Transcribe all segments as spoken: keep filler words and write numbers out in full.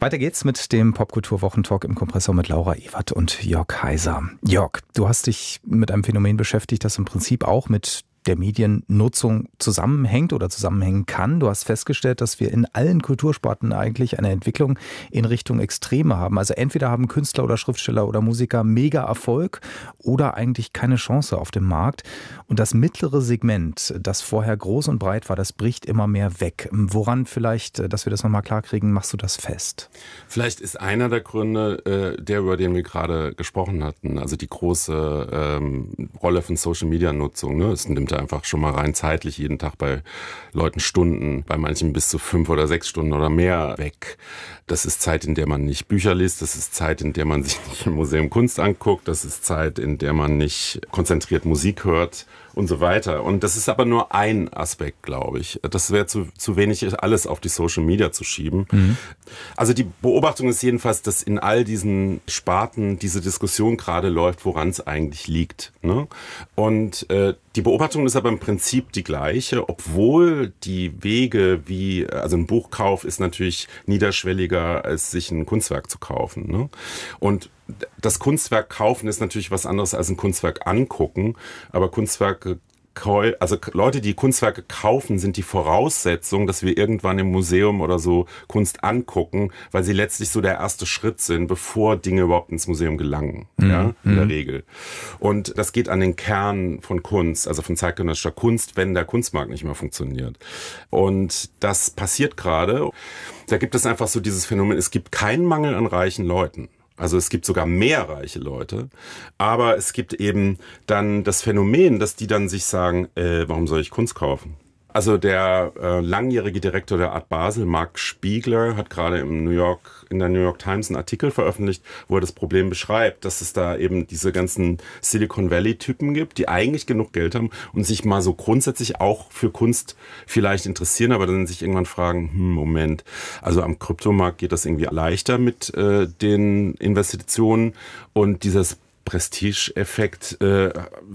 Weiter geht's mit dem Popkultur-Wochentalk im Kompressor mit Laura Ewert und Jörg Heiser. Jörg, du hast dich mit einem Phänomen beschäftigt, das im Prinzip auch mit der Mediennutzung zusammenhängt oder zusammenhängen kann. Du hast festgestellt, dass wir in allen Kultursparten eigentlich eine Entwicklung in Richtung Extreme haben. Also entweder haben Künstler oder Schriftsteller oder Musiker mega Erfolg oder eigentlich keine Chance auf dem Markt. Und das mittlere Segment, das vorher groß und breit war, das bricht immer mehr weg. Woran vielleicht, dass wir das nochmal klarkriegen, machst du das fest? Vielleicht ist einer der Gründe, äh, der, über den wir gerade gesprochen hatten, also die große ähm, Rolle von Social-Media-Nutzung. Ne? Es nimmt einfach schon mal rein zeitlich jeden Tag bei Leuten Stunden, bei manchen bis zu fünf oder sechs Stunden oder mehr weg. Das ist Zeit, in der man nicht Bücher liest, das ist Zeit, in der man sich nicht im Museum Kunst anguckt, das ist Zeit, in der man nicht konzentriert Musik hört und so weiter. Und das ist aber nur ein Aspekt, glaube ich. Das wäre zu, zu wenig, alles auf die Social Media zu schieben. Mhm. Also die Beobachtung ist jedenfalls, dass in all diesen Sparten diese Diskussion gerade läuft, woran es eigentlich liegt. Ne? Und äh, die Beobachtung ist aber im Prinzip die gleiche, obwohl die Wege wie, also ein Buchkauf ist natürlich niederschwelliger, als sich ein Kunstwerk zu kaufen. Ne? Und das Kunstwerk kaufen ist natürlich was anderes als ein Kunstwerk angucken, aber Kunstwerke, also Leute, die Kunstwerke kaufen, sind die Voraussetzung, dass wir irgendwann im Museum oder so Kunst angucken, weil sie letztlich so der erste Schritt sind, bevor Dinge überhaupt ins Museum gelangen, mhm. ja, in mhm. der Regel. Und das geht an den Kern von Kunst, also von zeitgenössischer Kunst, wenn der Kunstmarkt nicht mehr funktioniert. Und das passiert gerade. Da gibt es einfach so dieses Phänomen, es gibt keinen Mangel an reichen Leuten. Also es gibt sogar mehr reiche Leute, aber es gibt eben dann das Phänomen, dass die dann sich sagen, äh, warum soll ich Kunst kaufen? Also der äh, langjährige Direktor der Art Basel, Mark Spiegler, hat gerade im New York, in der New York Times einen Artikel veröffentlicht, wo er das Problem beschreibt, dass es da eben diese ganzen Silicon Valley-Typen gibt, die eigentlich genug Geld haben und sich mal so grundsätzlich auch für Kunst vielleicht interessieren, aber dann sich irgendwann fragen, hm, Moment, also am Kryptomarkt geht das irgendwie leichter mit äh, den Investitionen und dieses Prestige-Effekt äh,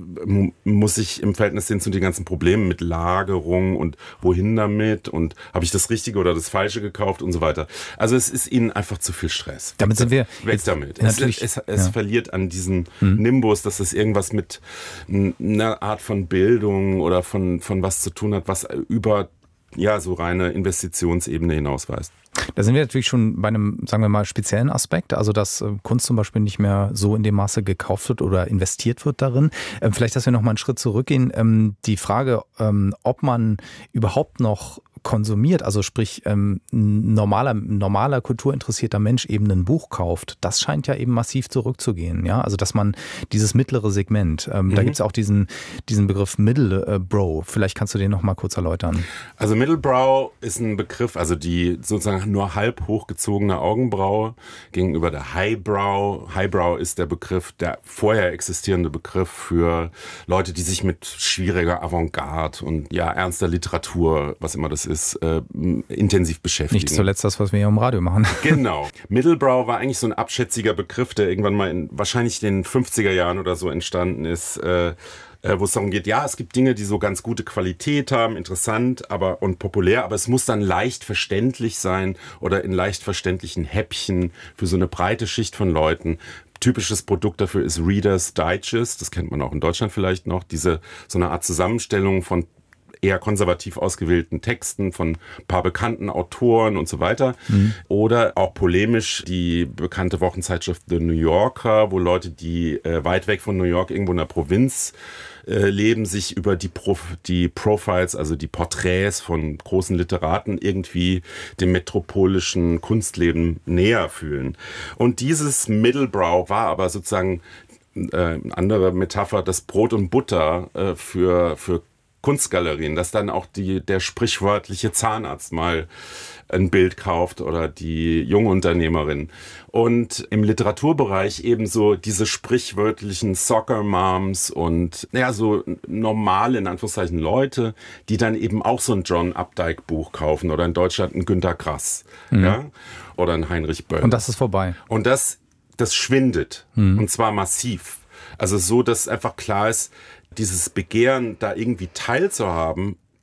muss ich im Verhältnis sehen zu den ganzen Problemen mit Lagerung und wohin damit und habe ich das Richtige oder das Falsche gekauft und so weiter. Also es ist ihnen einfach zu viel Stress. Damit sind wir weg damit. Es, es, es ja. verliert an diesen hm. Nimbus, dass es irgendwas mit einer Art von Bildung oder von, von was zu tun hat, was über ja so reine Investitionsebene hinausweist. Da sind wir natürlich schon bei einem, sagen wir mal, speziellen Aspekt, also dass Kunst zum Beispiel nicht mehr so in dem Maße gekauft wird oder investiert wird darin. Vielleicht, dass wir noch mal einen Schritt zurückgehen. Die Frage, ob man überhaupt noch konsumiert, also sprich ähm, normaler, normaler kulturinteressierter Mensch eben ein Buch kauft, das scheint ja eben massiv zurückzugehen. Ja, also dass man dieses mittlere Segment, ähm, mhm. da gibt es auch diesen, diesen Begriff Middlebrow. Vielleicht kannst du den noch mal kurz erläutern. Also Middlebrow ist ein Begriff, also die sozusagen nur halb hochgezogene Augenbraue gegenüber der Highbrow. Highbrow ist der Begriff, der vorher existierende Begriff für Leute, die sich mit schwieriger Avantgarde und ja ernster Literatur, was immer das ist, ist, äh, intensiv beschäftigen. Nicht zuletzt das, was wir hier im Radio machen. Genau. Middlebrow war eigentlich so ein abschätziger Begriff, der irgendwann mal in wahrscheinlich den fünfziger Jahren oder so entstanden ist, äh, wo es darum geht, ja, es gibt Dinge, die so ganz gute Qualität haben, interessant aber und populär, aber es muss dann leicht verständlich sein oder in leicht verständlichen Häppchen für so eine breite Schicht von Leuten. Typisches Produkt dafür ist Reader's Digest, das kennt man auch in Deutschland vielleicht noch, diese so eine Art Zusammenstellung von eher konservativ ausgewählten Texten von ein paar bekannten Autoren und so weiter. Mhm. Oder auch polemisch die bekannte Wochenzeitschrift The New Yorker, wo Leute, die äh, weit weg von New York irgendwo in der Provinz äh, leben, sich über die, Pro- die Profiles, also die Porträts von großen Literaten irgendwie dem metropolischen Kunstleben näher fühlen. Und dieses Middlebrow war aber sozusagen äh, andere Metapher, das Brot und Butter äh, für, für Kunstgalerien, dass dann auch die, der sprichwörtliche Zahnarzt mal ein Bild kauft oder die Jungunternehmerin. Und im Literaturbereich ebenso diese sprichwörtlichen Soccer Moms und naja, so normale, in Anführungszeichen, Leute, die dann eben auch so ein John Updike Buch kaufen oder in Deutschland ein Günter Grass, mhm. ja, oder ein Heinrich Böll. Und das ist vorbei. Und das, das schwindet. Mhm. Und zwar massiv. Also so, dass einfach klar ist, dieses Begehren, da irgendwie teilzuhaben, das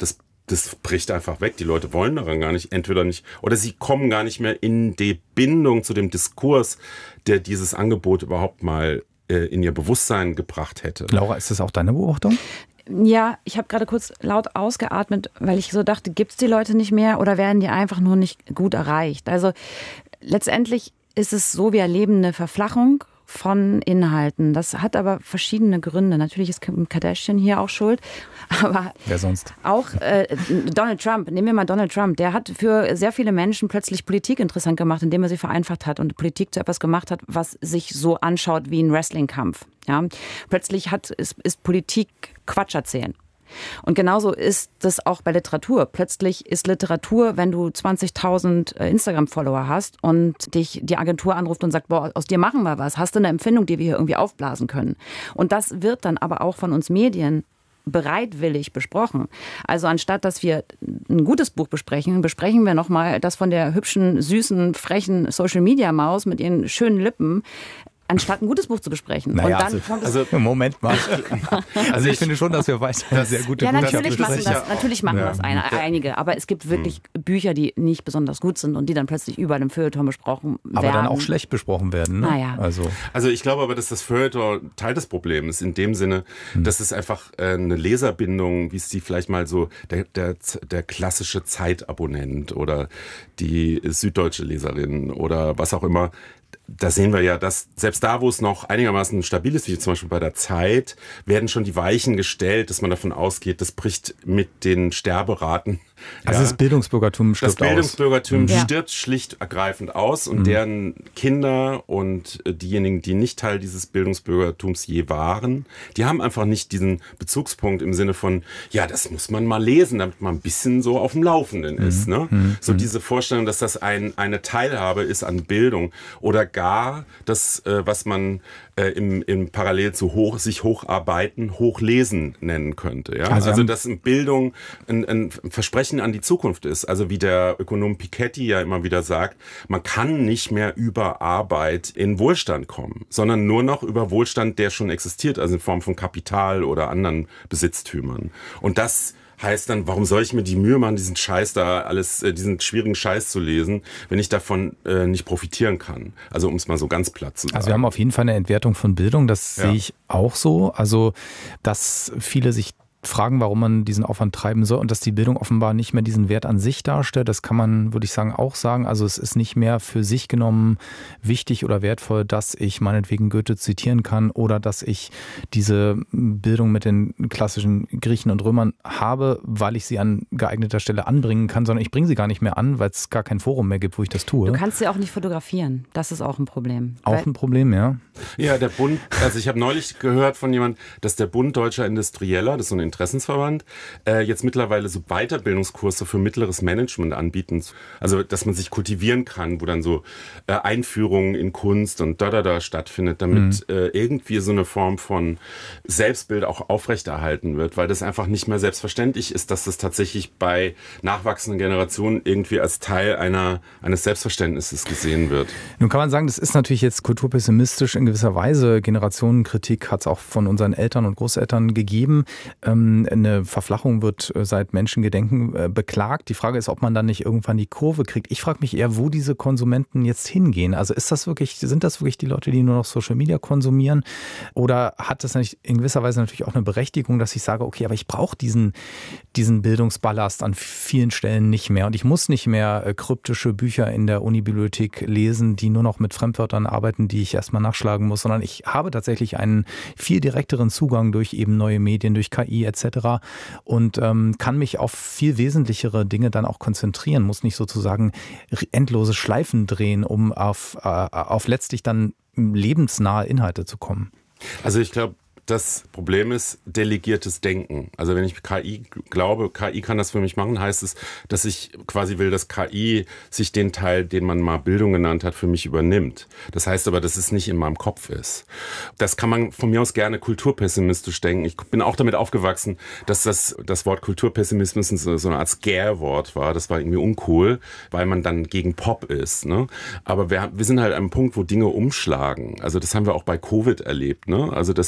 das bricht einfach weg. Die Leute wollen daran gar nicht, entweder nicht, oder sie kommen gar nicht mehr in die Bindung zu dem Diskurs, der dieses Angebot überhaupt mal äh, in ihr Bewusstsein gebracht hätte. Laura, ist das auch deine Beobachtung? Ja, ich habe gerade kurz laut ausgeatmet, weil ich so dachte, gibt es die Leute nicht mehr oder werden die einfach nur nicht gut erreicht? Also letztendlich ist es so, wir erleben eine Verflachung von Inhalten. Das hat aber verschiedene Gründe. Natürlich ist Kim Kardashian hier auch schuld, aber wer sonst? Auch äh, Donald Trump, nehmen wir mal Donald Trump, der hat für sehr viele Menschen plötzlich Politik interessant gemacht, indem er sie vereinfacht hat und Politik zu etwas gemacht hat, was sich so anschaut wie ein Wrestlingkampf. Ja? Plötzlich hat, ist, ist Politik Quatsch erzählen. Und genauso ist das auch bei Literatur. Plötzlich ist Literatur, wenn du zwanzigtausend Instagram-Follower hast und dich die Agentur anruft und sagt, boah, aus dir machen wir was. Hast du eine Empfindung, die wir hier irgendwie aufblasen können? Und das wird dann aber auch von uns Medien bereitwillig besprochen. Also anstatt, dass wir ein gutes Buch besprechen, besprechen wir nochmal das von der hübschen, süßen, frechen Social-Media-Maus mit ihren schönen Lippen, anstatt ein gutes Buch zu besprechen. Naja, und dann also, kommt es also Moment mal. Also, also ich, ich finde schon, dass wir weiterhin sehr gute ja, Bücher natürlich machen besprechen. das, natürlich machen ja. das eine, einige, aber es gibt wirklich hm. Bücher, die nicht besonders gut sind und die dann plötzlich überall im Feuilleton besprochen werden. Aber dann auch schlecht besprochen werden. Ne? Naja. Also. also ich glaube aber, dass das Feuilleton Teil des Problems ist, in dem Sinne, hm. dass es einfach eine Leserbindung, wie es die vielleicht mal so der, der, der klassische Zeitabonnent oder die süddeutsche Leserin oder was auch immer, da sehen wir ja, dass selbst da, wo es noch einigermaßen stabil ist, wie zum Beispiel bei der Zeit, werden schon die Weichen gestellt, dass man davon ausgeht, das bricht mit den Sterberaten. Also ja. das Bildungsbürgertum stirbt aus. Das Bildungsbürgertum aus. stirbt schlicht ergreifend aus und mhm. deren Kinder und diejenigen, die nicht Teil dieses Bildungsbürgertums je waren, die haben einfach nicht diesen Bezugspunkt im Sinne von, ja, das muss man mal lesen, damit man ein bisschen so auf dem Laufenden ist. Mhm. Ne? Mhm. So diese Vorstellung, dass das ein, eine Teilhabe ist an Bildung oder gar das, äh, was man äh, im, im Parallel zu hoch, sich hocharbeiten, hochlesen nennen könnte. Ja? Also, also dass Bildung ein, ein Versprechen an die Zukunft ist. Also wie der Ökonom Piketty ja immer wieder sagt, man kann nicht mehr über Arbeit in Wohlstand kommen, sondern nur noch über Wohlstand, der schon existiert, also in Form von Kapital oder anderen Besitztümern. Und das heißt dann, warum soll ich mir die Mühe machen, diesen Scheiß da alles, äh, diesen schwierigen Scheiß zu lesen, wenn ich davon äh, nicht profitieren kann? Also um es mal so ganz platt zu sagen. Also wir haben auf jeden Fall eine Entwertung von Bildung, das ja. sehe ich auch so. Also dass viele sich fragen, warum man diesen Aufwand treiben soll und dass die Bildung offenbar nicht mehr diesen Wert an sich darstellt. Das kann man, würde ich sagen, auch sagen. Also es ist nicht mehr für sich genommen wichtig oder wertvoll, dass ich meinetwegen Goethe zitieren kann oder dass ich diese Bildung mit den klassischen Griechen und Römern habe, weil ich sie an geeigneter Stelle anbringen kann, sondern ich bringe sie gar nicht mehr an, weil es gar kein Forum mehr gibt, wo ich das tue. Du kannst sie auch nicht fotografieren. Das ist auch ein Problem. Auch ein Problem, ja. Ja, der Bund, also ich habe neulich gehört von jemandem, dass der Bund Deutscher Industrieller, das ist so eine Interessensverband, äh, jetzt mittlerweile so Weiterbildungskurse für mittleres Management anbieten. Also, dass man sich kultivieren kann, wo dann so äh, Einführungen in Kunst und da, da, da stattfindet, damit mhm. äh, irgendwie so eine Form von Selbstbild auch aufrechterhalten wird, weil das einfach nicht mehr selbstverständlich ist, dass das tatsächlich bei nachwachsenden Generationen irgendwie als Teil einer, eines Selbstverständnisses gesehen wird. Nun kann man sagen, das ist natürlich jetzt kulturpessimistisch in gewisser Weise. Generationenkritik hat es auch von unseren Eltern und Großeltern gegeben. Ähm, eine Verflachung wird seit Menschengedenken äh, beklagt. Die Frage ist, ob man dann nicht irgendwann die Kurve kriegt. Ich frage mich eher, wo diese Konsumenten jetzt hingehen. Also ist das wirklich, sind das wirklich die Leute, die nur noch Social Media konsumieren? Oder hat das nicht in gewisser Weise natürlich auch eine Berechtigung, dass ich sage, okay, aber ich brauche diesen, diesen Bildungsballast an vielen Stellen nicht mehr. Und ich muss nicht mehr äh, kryptische Bücher in der Unibibliothek lesen, die nur noch mit Fremdwörtern arbeiten, die ich erstmal nachschlagen muss, sondern ich habe tatsächlich einen viel direkteren Zugang durch eben neue Medien, durch K I et cetera und ähm, kann mich auf viel wesentlichere Dinge dann auch konzentrieren, muss nicht sozusagen endlose Schleifen drehen, um auf, äh, auf letztlich dann lebensnahe Inhalte zu kommen. Also ich glaube, das Problem ist delegiertes Denken. Also wenn ich K I glaube, K I kann das für mich machen, heißt es, dass ich quasi will, dass K I sich den Teil, den man mal Bildung genannt hat, für mich übernimmt. Das heißt aber, dass es nicht in meinem Kopf ist. Das kann man von mir aus gerne kulturpessimistisch denken. Ich bin auch damit aufgewachsen, dass das, das Wort Kulturpessimismus so eine Art Scare-Wort war. Das war irgendwie uncool, weil man dann gegen Pop ist. Ne? Aber wir, wir sind halt an einem Punkt, wo Dinge umschlagen. Also das haben wir auch bei Covid erlebt. Ne? Also dass Dinge so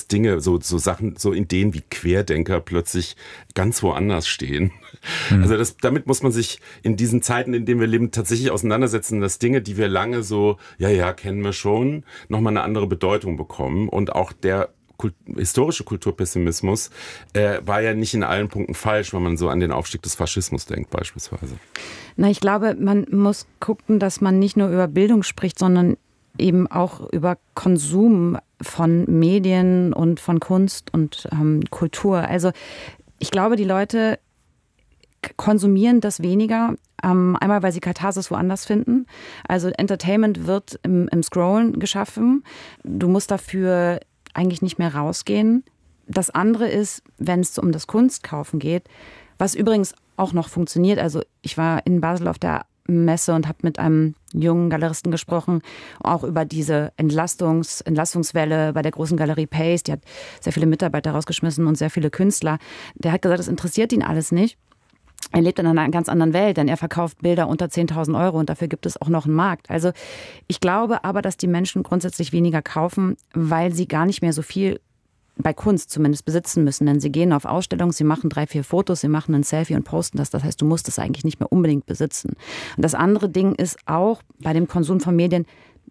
so, so Sachen, so Ideen wie Querdenker plötzlich ganz woanders stehen. Mhm. Also das, damit muss man sich in diesen Zeiten, in denen wir leben, tatsächlich auseinandersetzen, dass Dinge, die wir lange so, ja, ja, kennen wir schon, nochmal eine andere Bedeutung bekommen. Und auch der Kult- historische Kulturpessimismus äh, war ja nicht in allen Punkten falsch, wenn man so an den Aufstieg des Faschismus denkt beispielsweise. Na, ich glaube, man muss gucken, dass man nicht nur über Bildung spricht, sondern eben auch über Konsum von Medien und von Kunst und ähm, Kultur. Also ich glaube, die Leute konsumieren das weniger. Ähm, einmal, weil sie Katharsis woanders finden. Also Entertainment wird im, im Scrollen geschaffen. Du musst dafür eigentlich nicht mehr rausgehen. Das andere ist, wenn es um das Kunstkaufen geht, was übrigens auch noch funktioniert. Also ich war in Basel auf der Messe und habe mit einem jungen Galeristen gesprochen, auch über diese Entlastungs, Entlastungswelle bei der großen Galerie Pace. Die hat sehr viele Mitarbeiter rausgeschmissen und sehr viele Künstler. Der hat gesagt, das interessiert ihn alles nicht. Er lebt in einer ganz anderen Welt, denn er verkauft Bilder unter zehntausend Euro und dafür gibt es auch noch einen Markt. Also ich glaube aber, dass die Menschen grundsätzlich weniger kaufen, weil sie gar nicht mehr so viel bei Kunst zumindest besitzen müssen. Denn sie gehen auf Ausstellungen, sie machen drei, vier Fotos, sie machen ein Selfie und posten das. Das heißt, du musst es eigentlich nicht mehr unbedingt besitzen. Und das andere Ding ist auch bei dem Konsum von Medien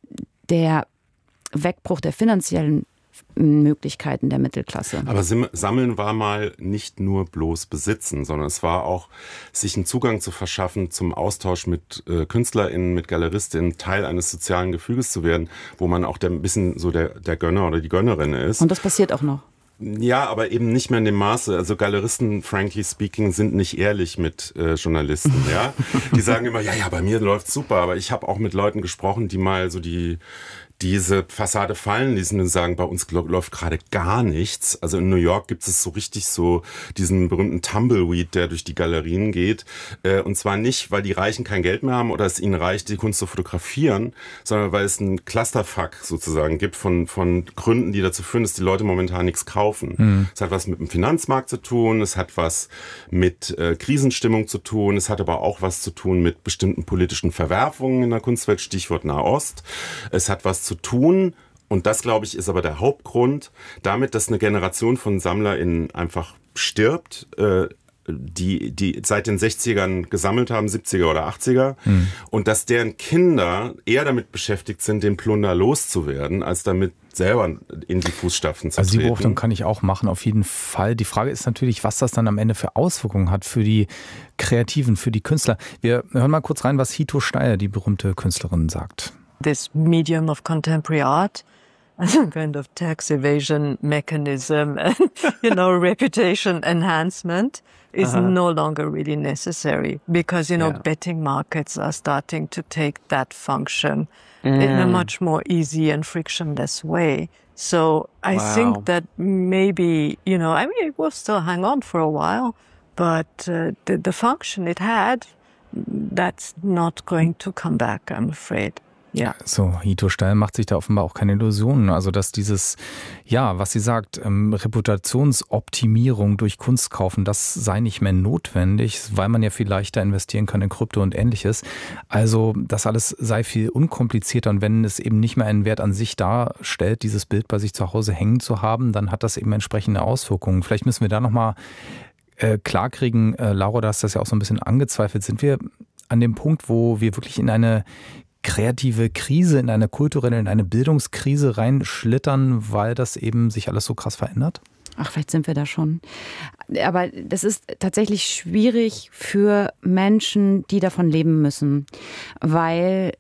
der Wegbruch der finanziellen Möglichkeiten der Mittelklasse. Aber Sammeln war mal nicht nur bloß Besitzen, sondern es war auch, sich einen Zugang zu verschaffen zum Austausch mit äh, KünstlerInnen, mit GaleristInnen, Teil eines sozialen Gefüges zu werden, wo man auch der, ein bisschen so der, der Gönner oder die Gönnerin ist. Und das passiert auch noch. Ja, aber eben nicht mehr in dem Maße. Also Galeristen, frankly speaking, sind nicht ehrlich mit äh, Journalisten. Ja, die sagen immer, ja, ja, bei mir läuft's super. Aber ich habe auch mit Leuten gesprochen, die mal so die diese Fassade fallen ließen und sagen, bei uns läuft gerade gar nichts. Also in New York gibt es so richtig so diesen berühmten Tumbleweed, der durch die Galerien geht. Äh, und zwar nicht, weil die Reichen kein Geld mehr haben oder es ihnen reicht, die Kunst zu fotografieren, sondern weil es einen Clusterfuck sozusagen gibt von von Gründen, die dazu führen, dass die Leute momentan nichts kaufen. Mhm. Es hat was mit dem Finanzmarkt zu tun, es hat was mit äh, Krisenstimmung zu tun, es hat aber auch was zu tun mit bestimmten politischen Verwerfungen in der Kunstwelt, Stichwort Nahost. Es hat was zu tun, und das, glaube ich, ist aber der Hauptgrund, damit, dass eine Generation von SammlerInnen einfach stirbt, äh, die, die seit den sechzigern gesammelt haben, siebziger oder achtziger, mhm. und dass deren Kinder eher damit beschäftigt sind, den Plunder loszuwerden, als damit selber in die Fußstapfen zu also treten. Die Beobachtung kann ich auch machen, auf jeden Fall. Die Frage ist natürlich, was das dann am Ende für Auswirkungen hat für die Kreativen, für die Künstler. Wir hören mal kurz rein, was Hito Steyr, die berühmte Künstlerin, sagt. This medium of contemporary art as a kind of tax evasion mechanism and, you know, reputation enhancement is uh-huh. no longer really necessary because, you know, yeah. betting markets are starting to take that function mm. in a much more easy and frictionless way. So I wow. think that maybe, you know, I mean, it will still hang on for a while, but uh, the, the function it had, that's not going to come back, I'm afraid. Ja. So, Hito Steyr macht sich da offenbar auch keine Illusionen. Also, dass dieses, ja, was sie sagt, ähm, Reputationsoptimierung durch Kunst kaufen, das sei nicht mehr notwendig, weil man ja viel leichter investieren kann in Krypto und Ähnliches. Also, das alles sei viel unkomplizierter, und wenn es eben nicht mehr einen Wert an sich darstellt, dieses Bild bei sich zu Hause hängen zu haben, dann hat das eben entsprechende Auswirkungen. Vielleicht müssen wir da nochmal äh, klarkriegen, äh, Laura, da hast das ja auch so ein bisschen angezweifelt, sind wir an dem Punkt, wo wir wirklich in eine kreative Krise, in eine kulturelle, in eine Bildungskrise reinschlittern, weil das eben sich alles so krass verändert? Ach, vielleicht sind wir da schon. Aber das ist tatsächlich schwierig für Menschen, die davon leben müssen, weil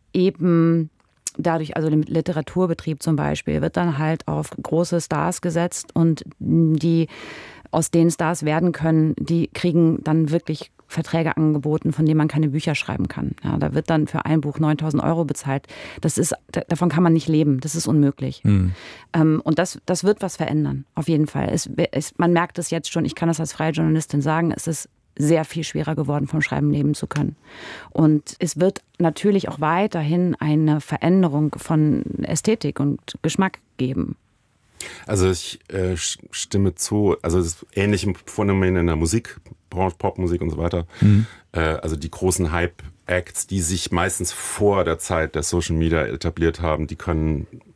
eben dadurch, also der Literaturbetrieb zum Beispiel, wird dann halt auf große Stars gesetzt, und die aus denen Stars werden können, die kriegen dann wirklich Verträge angeboten, von denen man keine Bücher schreiben kann. Ja, da wird dann für ein Buch neuntausend Euro bezahlt. Das ist, davon kann man nicht leben. Das ist unmöglich. Mhm. Ähm, und das, das wird was verändern. Auf jeden Fall. Es, es, man merkt es jetzt schon. Ich kann das als freie Journalistin sagen. Es ist sehr viel schwerer geworden, vom Schreiben leben zu können. Und es wird natürlich auch weiterhin eine Veränderung von Ästhetik und Geschmack geben. Also ich äh, stimme zu, also es ist ähnliche Phänomen in der Musikbranche, Popmusik und so weiter. Mhm. Äh, also die großen Hype-Acts, die sich meistens vor der Zeit der Social Media etabliert haben, die können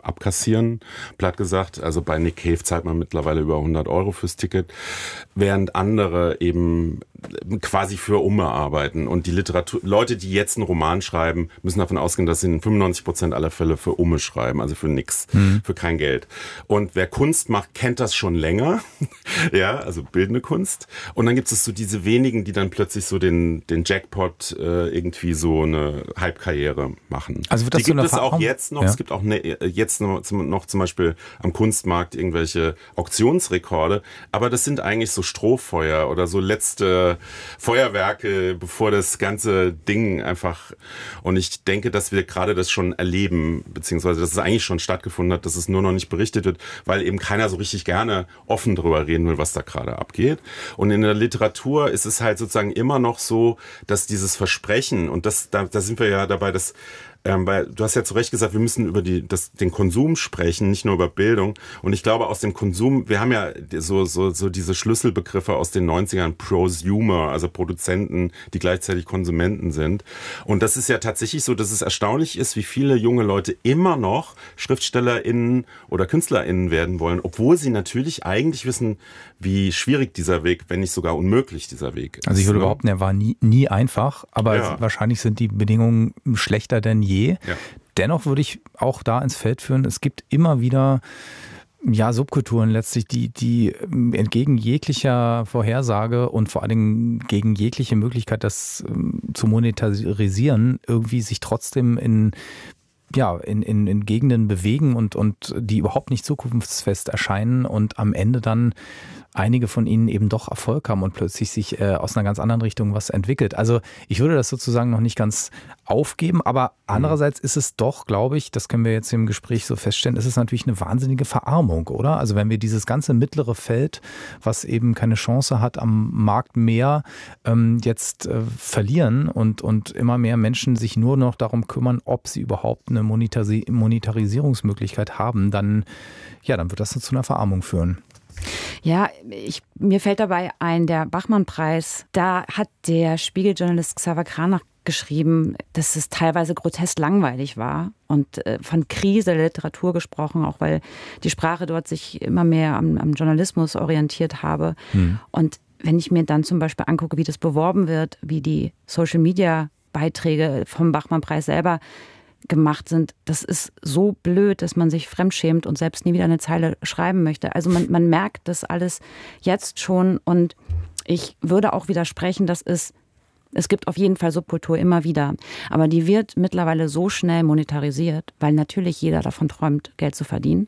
abkassieren, platt gesagt. Also bei Nick Cave zahlt man mittlerweile über hundert Euro fürs Ticket, während andere eben quasi für Umme arbeiten. Und die Literatur, Leute, die jetzt einen Roman schreiben, müssen davon ausgehen, dass sie in fünfundneunzig Prozent aller Fälle für Umme schreiben, also für nix, mhm. für kein Geld. Und wer Kunst macht, kennt das schon länger, ja, also bildende Kunst. Und dann gibt es so diese wenigen, die dann plötzlich so den, den Jackpot äh, irgendwie so eine Halbkarriere machen. Also wird das die gibt so es auch Erfahrung? jetzt noch. Ja. Es gibt auch ne, jetzt noch, noch zum Beispiel am Kunstmarkt irgendwelche Auktionsrekorde, aber das sind eigentlich so Strohfeuer oder so letzte Feuerwerke, bevor das ganze Ding einfach, und ich denke, dass wir gerade das schon erleben, beziehungsweise dass es eigentlich schon stattgefunden hat, dass es nur noch nicht berichtet wird, weil eben keiner so richtig gerne offen darüber reden will, was da gerade abgeht. Und in der Literatur ist es halt sozusagen immer noch so, dass dieses Versprechen, und das, da, da sind wir ja dabei, dass Ähm, weil du hast ja zu Recht gesagt, wir müssen über die, das, den Konsum sprechen, nicht nur über Bildung. Und ich glaube, aus dem Konsum, wir haben ja so, so, so diese Schlüsselbegriffe aus den neunzigern, Prosumer, also Produzenten, die gleichzeitig Konsumenten sind. Und das ist ja tatsächlich so, dass es erstaunlich ist, wie viele junge Leute immer noch SchriftstellerInnen oder KünstlerInnen werden wollen, obwohl sie natürlich eigentlich wissen, wie schwierig dieser Weg, wenn nicht sogar unmöglich dieser Weg ist. Also ich würde behaupten, er war nie, nie einfach, aber Ja. wahrscheinlich sind die Bedingungen schlechter denn je. Ja. Dennoch würde ich auch da ins Feld führen, es gibt immer wieder ja, Subkulturen letztlich, die, die entgegen jeglicher Vorhersage und vor allen Dingen gegen jegliche Möglichkeit, das ähm, zu monetarisieren, irgendwie sich trotzdem in ja, in, in, in Gegenden bewegen und, und die überhaupt nicht zukunftsfest erscheinen und am Ende dann einige von ihnen eben doch Erfolg haben und plötzlich sich äh, aus einer ganz anderen Richtung was entwickelt. Also ich würde das sozusagen noch nicht ganz aufgeben, aber andererseits ist es doch, glaube ich, das können wir jetzt im Gespräch so feststellen, ist es natürlich eine wahnsinnige Verarmung, oder? Also wenn wir dieses ganze mittlere Feld, was eben keine Chance hat am Markt mehr, ähm, jetzt äh, verlieren und, und immer mehr Menschen sich nur noch darum kümmern, ob sie überhaupt eine Monetari- Monetarisierungsmöglichkeit haben, dann, ja, dann wird das zu einer Verarmung führen. Ja, ich, mir fällt dabei ein, der Bachmann-Preis, da hat der Spiegeljournalist Xaver Kranach geschrieben, dass es teilweise grotesk langweilig war und äh, von Krise der Literatur gesprochen, auch weil die Sprache dort sich immer mehr am, am Journalismus orientiert habe. Hm. Und wenn ich mir dann zum Beispiel angucke, wie das beworben wird, wie die Social-Media-Beiträge vom Bachmann-Preis selber gemacht sind, das ist so blöd, dass man sich fremdschämt und selbst nie wieder eine Zeile schreiben möchte. Also man, man merkt das alles jetzt schon und ich würde auch widersprechen, dass es, es gibt auf jeden Fall Subkultur immer wieder, aber die wird mittlerweile so schnell monetarisiert, weil natürlich jeder davon träumt, Geld zu verdienen,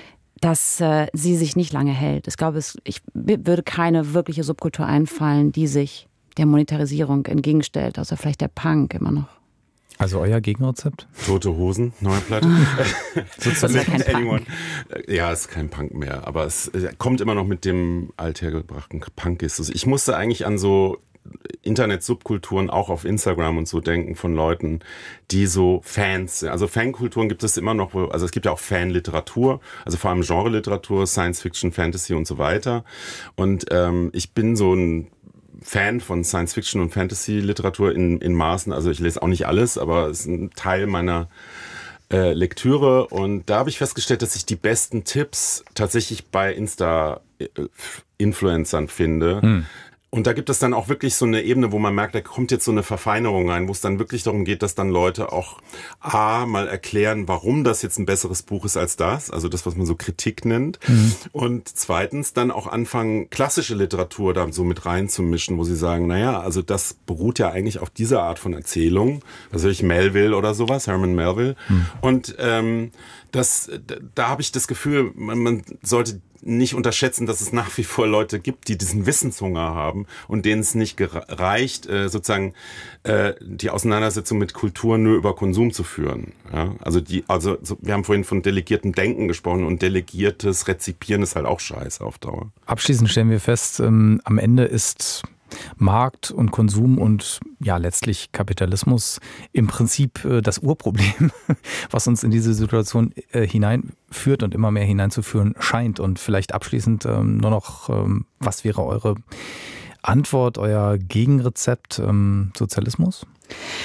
dass äh, sie sich nicht lange hält. Ich glaube, es, ich würde keine wirkliche Subkultur einfallen, die sich der Monetarisierung entgegenstellt, außer vielleicht der Punk immer noch. Also euer Gegenrezept? Tote Hosen, neue Platte. Sozusagen kein Punk. Ja, ist kein Punk mehr, aber es kommt immer noch mit dem althergebrachten Punk. Ich musste eigentlich an so Internet-Subkulturen auch auf Instagram und so denken von Leuten, die so Fans sind. Also Fankulturen gibt es immer noch, also es gibt ja auch Fanliteratur, also vor allem Genre-Literatur, Science-Fiction, Fantasy und so weiter. Und ähm, ich bin so ein Fan von Science-Fiction und Fantasy-Literatur in, in Maßen. Also ich lese auch nicht alles, aber es ist ein Teil meiner äh, Lektüre. Und da habe ich festgestellt, dass ich die besten Tipps tatsächlich bei Insta-Influencern finde. Hm. Und da gibt es dann auch wirklich so eine Ebene, wo man merkt, da kommt jetzt so eine Verfeinerung rein, wo es dann wirklich darum geht, dass dann Leute auch A, mal erklären, warum das jetzt ein besseres Buch ist als das, also das, was man so Kritik nennt. Mhm. Und zweitens dann auch anfangen, klassische Literatur da so mit reinzumischen, wo sie sagen, naja, also das beruht ja eigentlich auf dieser Art von Erzählung, was weiß ich, Melville oder sowas, Herman Melville. Mhm. Und ähm, das, da, da habe ich das Gefühl, man, man sollte nicht unterschätzen, dass es nach wie vor Leute gibt, die diesen Wissenshunger haben und denen es nicht reicht, äh, sozusagen äh, die Auseinandersetzung mit Kultur nur über Konsum zu führen. Ja? Also die, also so, wir haben vorhin von delegiertem Denken gesprochen und delegiertes Rezipieren ist halt auch scheiße auf Dauer. Abschließend stellen wir fest, ähm, am Ende ist Markt und Konsum und ja letztlich Kapitalismus im Prinzip äh, das Urproblem, was uns in diese Situation äh, hineinführt und immer mehr hineinzuführen scheint. Und vielleicht abschließend ähm, nur noch, ähm, was wäre eure Antwort, euer Gegenrezept, ähm, Sozialismus?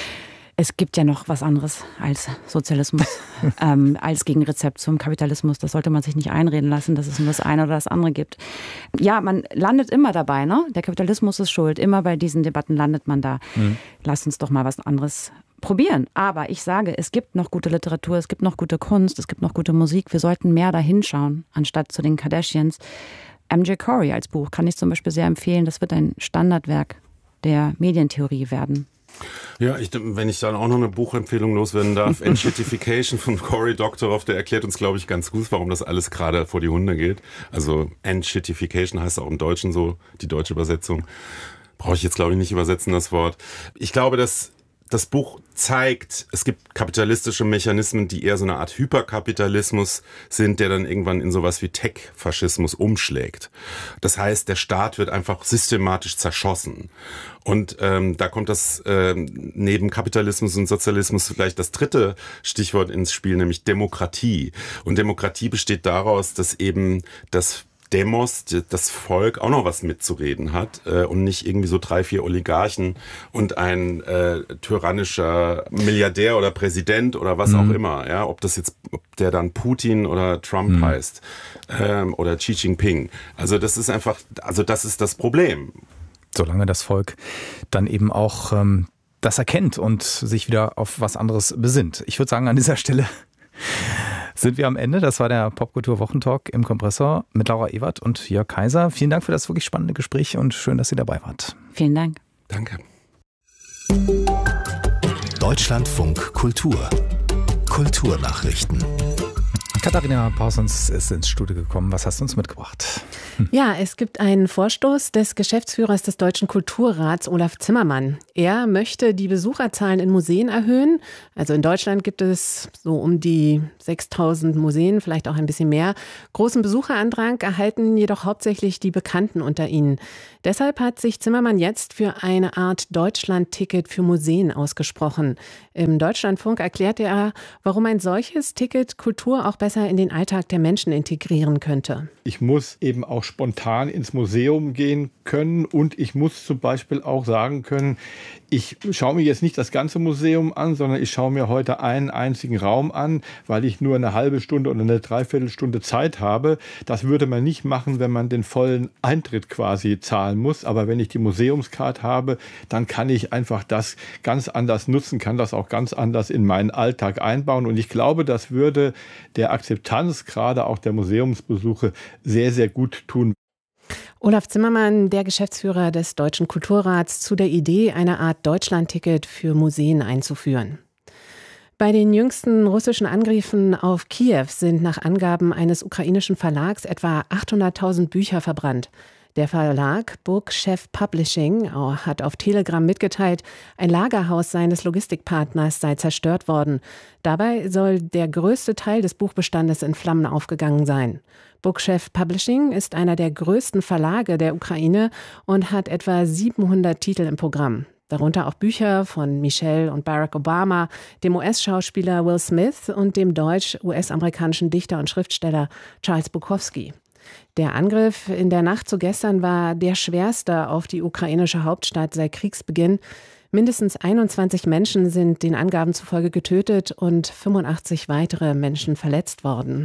Es gibt ja noch was anderes als Sozialismus, ähm, als Gegenrezept zum Kapitalismus. Das sollte man sich nicht einreden lassen, dass es nur das eine oder das andere gibt. Ja, man landet immer dabei, ne? Der Kapitalismus ist schuld. Immer bei diesen Debatten landet man da. Mhm. Lass uns doch mal was anderes probieren. Aber ich sage, es gibt noch gute Literatur, es gibt noch gute Kunst, es gibt noch gute Musik. Wir sollten mehr da hinschauen, anstatt zu den Kardashians. M J Corey als Buch kann ich zum Beispiel sehr empfehlen. Das wird ein Standardwerk der Medientheorie werden. Ja, ich, wenn ich dann auch noch eine Buchempfehlung loswerden darf, Entshittification von Cory Doctorow, der erklärt uns, glaube ich, ganz gut, warum das alles gerade vor die Hunde geht. Also Entshittification heißt auch im Deutschen so, die deutsche Übersetzung. Brauche ich jetzt, glaube ich, nicht übersetzen, das Wort. Ich glaube, dass das Buch zeigt, es gibt kapitalistische Mechanismen, die eher so eine Art Hyperkapitalismus sind, der dann irgendwann in sowas wie Tech-Faschismus umschlägt. Das heißt, der Staat wird einfach systematisch zerschossen. Und ähm, da kommt das ähm, neben Kapitalismus und Sozialismus vielleicht das dritte Stichwort ins Spiel, nämlich Demokratie. Und Demokratie besteht daraus, dass eben das Demos, das Volk auch noch was mitzureden hat äh, und nicht irgendwie so drei, vier Oligarchen und ein äh, tyrannischer Milliardär oder Präsident oder was mhm. auch immer, ja, ob das jetzt, ob der dann Putin oder Trump mhm. heißt ähm, oder Xi Jinping. Also das ist einfach, also das ist das Problem. Solange das Volk dann eben auch ähm, das erkennt und sich wieder auf was anderes besinnt. Ich würde sagen, an dieser Stelle sind wir am Ende. Das war der Popkultur-Wochentalk im Kompressor mit Laura Ewert und Jörg Kaiser. Vielen Dank für das wirklich spannende Gespräch und schön, dass ihr dabei wart. Vielen Dank. Danke. Deutschlandfunk Kultur. Kulturnachrichten. Katharina Pausens ist ins Studio gekommen. Was hast du uns mitgebracht? Ja, es gibt einen Vorstoß des Geschäftsführers des Deutschen Kulturrats, Olaf Zimmermann. Er möchte die Besucherzahlen in Museen erhöhen. Also in Deutschland gibt es so um die sechstausend Museen, vielleicht auch ein bisschen mehr. Großen Besucherandrang erhalten jedoch hauptsächlich die Bekannten unter ihnen. Deshalb hat sich Zimmermann jetzt für eine Art Deutschland-Ticket für Museen ausgesprochen. Im Deutschlandfunk erklärte er, warum ein solches Ticket Kultur auch besser in den Alltag der Menschen integrieren könnte. Ich muss eben auch spontan ins Museum gehen können und ich muss zum Beispiel auch sagen können, ich schaue mir jetzt nicht das ganze Museum an, sondern ich schaue mir heute einen einzigen Raum an, weil ich nur eine halbe Stunde oder eine Dreiviertelstunde Zeit habe. Das würde man nicht machen, wenn man den vollen Eintritt quasi zahlen muss. Aber wenn ich die Museumskarte habe, dann kann ich einfach das ganz anders nutzen, kann das auch ganz anders in meinen Alltag einbauen. Und ich glaube, das würde der Akzeptanz gerade auch der Museumsbesuche sehr, sehr gut tun. Olaf Zimmermann, der Geschäftsführer des Deutschen Kulturrats, zu der Idee, eine Art Deutschland-Ticket für Museen einzuführen. Bei den jüngsten russischen Angriffen auf Kiew sind nach Angaben eines ukrainischen Verlags etwa achthunderttausend Bücher verbrannt. Der Verlag Bookchef Publishing hat auf Telegram mitgeteilt, ein Lagerhaus seines Logistikpartners sei zerstört worden. Dabei soll der größte Teil des Buchbestandes in Flammen aufgegangen sein. Bookchef Publishing ist einer der größten Verlage der Ukraine und hat etwa siebenhundert Titel im Programm. Darunter auch Bücher von Michelle und Barack Obama, dem U S-Schauspieler Will Smith und dem deutsch-U S-amerikanischen Dichter und Schriftsteller Charles Bukowski. Der Angriff in der Nacht zu gestern war der schwerste auf die ukrainische Hauptstadt seit Kriegsbeginn. Mindestens einundzwanzig Menschen sind den Angaben zufolge getötet und fünfundachtzig weitere Menschen verletzt worden.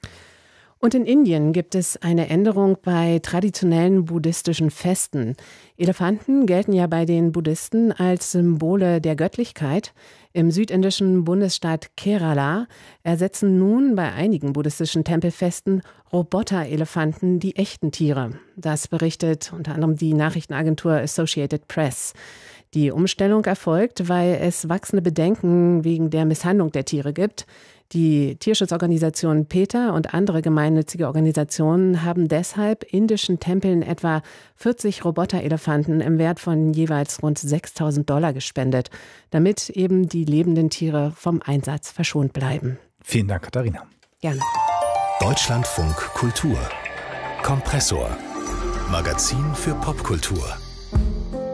Und in Indien gibt es eine Änderung bei traditionellen buddhistischen Festen. Elefanten gelten ja bei den Buddhisten als Symbole der Göttlichkeit. Im südindischen Bundesstaat Kerala ersetzen nun bei einigen buddhistischen Tempelfesten Roboter-Elefanten die echten Tiere. Das berichtet unter anderem die Nachrichtenagentur Associated Press. Die Umstellung erfolgt, weil es wachsende Bedenken wegen der Misshandlung der Tiere gibt. Die Tierschutzorganisation PETA und andere gemeinnützige Organisationen haben deshalb indischen Tempeln etwa vierzig Roboterelefanten im Wert von jeweils rund sechstausend Dollar gespendet, damit eben die lebenden Tiere vom Einsatz verschont bleiben. Vielen Dank, Katharina. Gerne. Deutschlandfunk Kultur. Kompressor. Magazin für Popkultur.